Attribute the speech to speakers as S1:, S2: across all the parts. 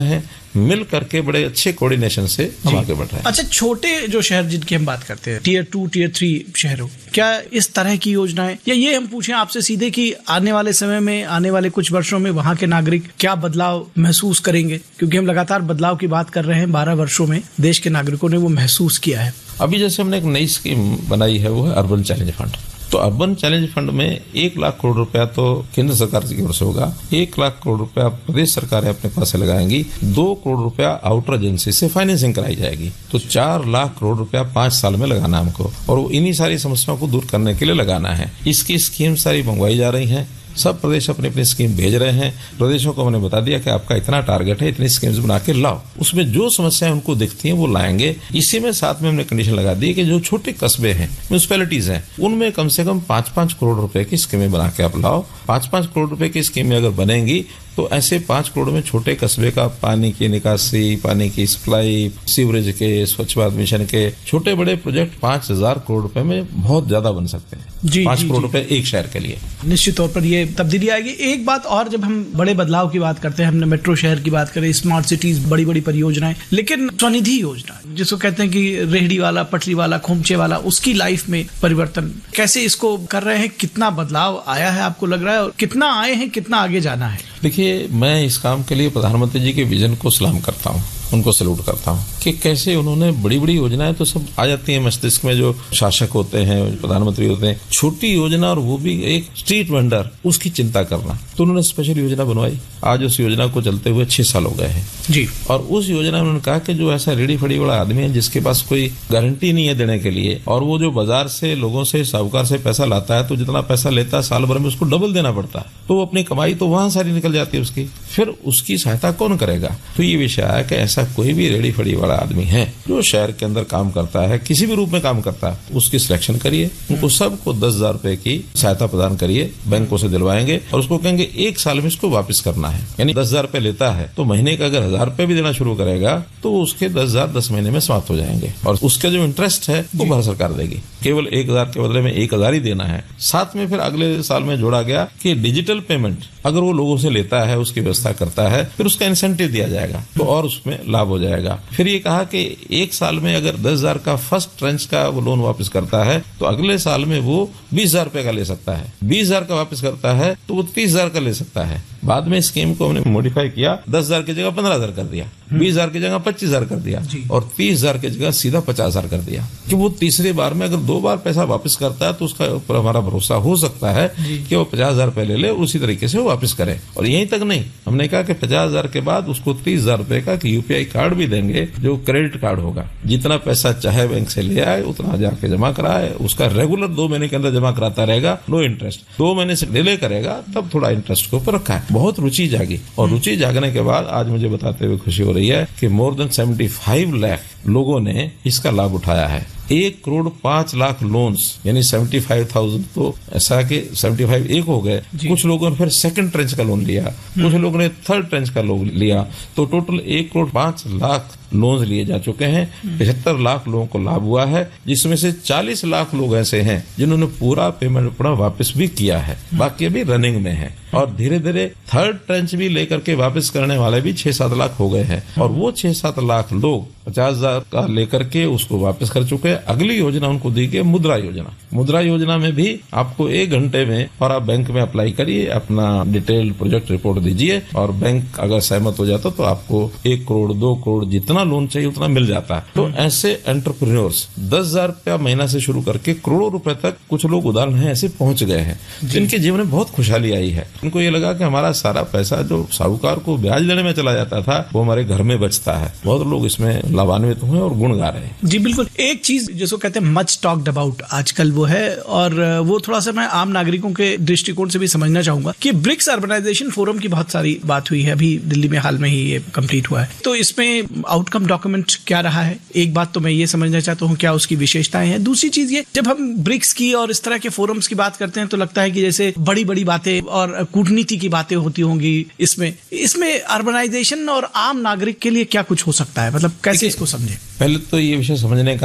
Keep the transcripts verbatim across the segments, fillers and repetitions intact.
S1: हैं, मिल करके बड़े अच्छे कोऑर्डिनेशन से हम आगे बढ़ रहे हैं।
S2: अच्छा, छोटे जो शहर जिनकी हम बात करते हैं, टीयर टू टीयर थ्री शहरों, क्या इस तरह की योजनाएं, या ये हम पूछें आपसे सीधे कि आने वाले समय में, आने वाले कुछ वर्षों में वहां के नागरिक क्या बदलाव महसूस करेंगे? क्योंकि हम लगातार बदलाव की बात कर रहे हैं, बारह वर्षों में देश के नागरिकों ने वो महसूस किया है।
S1: अभी जैसे हमने एक नई स्कीम बनाई है, वो है अर्बन चैलेंज फंड। तो अर्बन चैलेंज फंड में एक लाख करोड़ रुपया तो केंद्र सरकार की ओर से होगा, एक लाख करोड़ रुपया प्रदेश सरकारें अपने पास से लगाएंगी, दो करोड़ रुपया आउटर एजेंसी से फाइनेंसिंग कराई जाएगी। तो चार लाख करोड़ रुपया पांच साल में लगाना हमको, और इन्हीं सारी समस्याओं को दूर करने के लिए लगाना है। इसकी स्कीम सारी मंगवाई जा रही है, सब प्रदेश अपनी अपनी स्कीम भेज रहे हैं। प्रदेशों को हमने बता दिया कि आपका इतना टारगेट है, इतनी स्कीम्स बना के लाओ, उसमें जो समस्याएं उनको दिखती हैं वो लाएंगे। इसी में साथ में हमने कंडीशन लगा दी कि जो छोटे कस्बे हैं, म्यूनिसिपैलिटीज हैं, उनमें कम से कम पांच पांच करोड़ रुपए की स्कीमें बना के आप लाओ। पांच पांच करोड़ रुपए की स्कीमें अगर बनेंगी तो ऐसे पांच करोड़ में छोटे कस्बे का पानी की निकासी, पानी की सप्लाई, सीवरेज के, स्वच्छ भारत मिशन के छोटे बड़े प्रोजेक्ट पांच हजार करोड़ रुपए में बहुत ज्यादा बन सकते हैं।
S2: जी,
S1: पांच
S2: जी,
S1: करोड़
S2: जी।
S1: रुपए एक शहर के लिए
S2: निश्चित तौर पर ये तब्दीली आएगी। एक बात और, जब हम बड़े बदलाव की बात करते हैं, हमने मेट्रो शहर की बात करें, स्मार्ट सिटीज, बड़ी बड़ी परियोजनाएं, लेकिन स्वनिधि योजना जिसको कहते हैं कि रेहड़ी वाला, पटरी वाला, खोमचे वाला, उसकी लाइफ में परिवर्तन कैसे इसको कर रहे हैं? कितना बदलाव आया है आपको लग रहा है, और कितना आए हैं, कितना आगे जाना है?
S1: देखिए, मैं इस काम के लिए प्रधानमंत्री जी के विजन को सलाम करता हूँ, उनको सैल्यूट करता हूँ कि कैसे उन्होंने बड़ी बड़ी योजनाएं तो सब आ जाती हैं मस्तिष्क में, जो शासक होते हैं, प्रधानमंत्री होते हैं, छोटी योजना और वो भी एक स्ट्रीट वेंडर, उसकी चिंता करना। तो उन्होंने स्पेशल योजना बनवाई। आज उस योजना को चलते हुए छह साल हो गए हैं
S2: जी।
S1: और उस योजना में उन्होंने कहा कि जो ऐसा रेडी फड़ी वाला आदमी है जिसके पास कोई गारंटी नहीं है देने के लिए, और वो जो बाजार से, लोगों से, साहूकार से पैसा लाता है, तो जितना पैसा लेता है साल भर में उसको डबल देना पड़ता है, तो वो अपनी कमाई तो वहां सारी निकल जाती है उसकी। फिर उसकी सहायता कौन करेगा? तो ये विषय है कि ऐसा कोई भी रेडी फड़ी वाला आदमी है जो शहर के अंदर काम करता है, किसी भी रूप में काम करता है, उसकी सिलेक्शन करिए, उनको सबको दस हजार रुपए की सहायता प्रदान करिए, बैंकों से दिलवाएंगे, और उसको कहेंगे एक साल में इसको वापस करना है। यानी दस हजार रुपए लेता है तो महीने का अगर हजार रुपए भी देना शुरू करेगा तो उसके दस हजार दस महीने में समाप्त हो जाएंगे, और उसका जो इंटरेस्ट है वो भारत सरकार देगी। केवल एक हजार के बदले में एक हजार ही देना है। साथ में फिर अगले साल में जोड़ा गया कि डिजिटल पेमेंट अगर वो लोगों से लेता है, उसकी व्यवस्था करता है, फिर उसका इंसेंटिव दिया जाएगा, तो और उसमें लाभ हो जाएगा। फिर ये कहा कि एक साल में अगर दस हजार का फर्स्ट ट्रेंच का वो लोन वापस करता है तो अगले साल में वो बीस हजार रुपए का ले सकता है, बीस हजार का वापस करता है तो वो तीस हजार का ले सकता है। बाद में स्कीम को हमने मॉडिफाई किया, दस हजार की जगह पंद्रह हजार कर दिया, बीस हजार की जगह पच्चीस हजार कर दिया, और तीस हजार की जगह सीधा पचास हजार कर दिया कि वो तीसरी बार में अगर दो बार पैसा वापस करता है तो उसका ऊपर हमारा भरोसा हो सकता है कि वो पचास हजार रुपए ले ले, उसी तरीके से वो वापस करे। और यहीं तक नहीं, हमने कहा कि पचास हजार के बाद उसको तीस हजार रुपए का यूपीआई कार्ड भी देंगे, जो क्रेडिट कार्ड होगा। जितना पैसा चाहे बैंक से ले आए, उतना जाके जमा कराए, उसका रेगुलर दो महीने के अंदर जमा कराता रहेगा, नो इंटरेस्ट। दो महीने से डिले करेगा तब थोड़ा इंटरेस्ट के ऊपर रखा है। बहुत रुचि जागी, और रुचि जागने के बाद आज मुझे बताते हुए खुशी हो रही है कि more than seventy five lakh लोगों ने इसका लाभ उठाया है। एक करोड़ पांच लाख लोन्स, यानी सेवेंटी फाइव थाउजेंड, तो ऐसा कि सेवेंटी फाइव एक हो गए। कुछ लोगों ने फिर सेकंड ट्रेंच का लोन लिया, कुछ लोगों ने थर्ड ट्रेंच का लोन लिया, तो टोटल एक करोड़ पांच लाख लोन लिए जा चुके हैं। पचहत्तर लाख लोगों को लाभ हुआ है, जिसमें से चालीस लाख लोग ऐसे हैं जिन्होंने पूरा पेमेंट अपना वापस भी किया है, बाकी अभी रनिंग में है। और धीरे धीरे थर्ड ट्रेंच भी लेकर के वापस करने वाले भी छह सात लाख हो गए हैं, और वो छह सात लाख लोग पचास हजार का लेकर के उसको वापस कर चुके हैं। अगली योजना उनको दी गई मुद्रा योजना। मुद्रा योजना में भी आपको एक घंटे में, और आप बैंक में अप्लाई करिए, अपना डिटेल प्रोजेक्ट रिपोर्ट दीजिए, और बैंक अगर सहमत हो जाता तो आपको एक करोड़ दो करोड़ जितना लोन चाहिए उतना मिल जाता है। तो ऐसे एंटरप्रेन्योर्स दस हजार रुपया महीना से शुरू करके करोड़ों रुपए तक कुछ लोग उदाहरण है ऐसे पहुंच गए हैं, जिनके जीवन में बहुत खुशहाली आई है। उनको ये लगा कि हमारा सारा पैसा जो साहूकार को ब्याज देने में चला जाता था वो हमारे घर में बचता है। बहुत लोग इसमें लाभान्वित हुए और गुण गा रहे हैं।
S2: जी बिल्कुल। एक चीज जिसको कहते हैं मच टॉक्ड अबाउट आजकल वो है, और वो थोड़ा सा मैं आम नागरिकों के दृष्टिकोण से भी समझना चाहूंगा कि ब्रिक्स अर्बनाइजेशन फोरम की बहुत सारी बात हुई है, अभी दिल्ली में हाल में ही ये कंप्लीट हुआ है। तो इसमें आउटकम डॉक्यूमेंट क्या रहा है? एक बात तो मैं ये समझना चाहता हूँ, क्या उसकी विशेषताएं हैं? दूसरी चीज ये, जब हम ब्रिक्स की और इस तरह के फोरम्स की बात करते हैं तो लगता है कि जैसे बड़ी बड़ी बातें और कूटनीति की बातें होती होंगी। इसमें इसमें अर्बनाइजेशन और आम नागरिक के लिए क्या कुछ हो सकता है? मतलब कैसे इसको समझे?
S1: पहले तो ये विषय समझने का है कि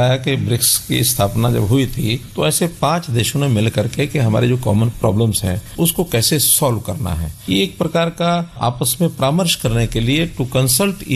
S1: ब्रिक्स की स्थापना जब हुई थी तो ऐसे पांच देशों ने मिल करके कि हमारे जो कॉमन प्रॉब्लम्स हैं उसको कैसे सॉल्व करना है, ये एक प्रकार का आपस में परामर्श करने के लिए टू कंसल्ट